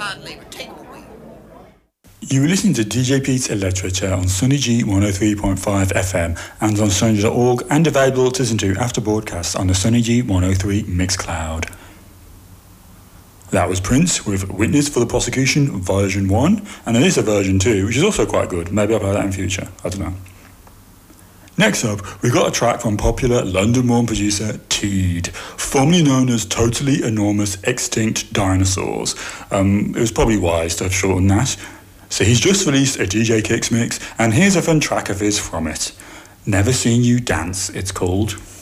Hardly, but take them away. You were listening to DJ Pete's Literature on Sunny G 103.5 FM and on sunny.org, and available to listen to after broadcast on the Sunny G 103 Mixcloud. That was Prince with Witness for the Prosecution version 1, and there is a version 2, which is also quite good. Maybe I'll play that in future, I don't know. Next up, we got a track from popular London-born producer Teed, formerly known as Totally Enormous Extinct Dinosaurs. It was probably wise to have shortened that. So he's just released a DJ Kicks mix, and here's a fun track of his from it. Never Seen You Dance, it's called.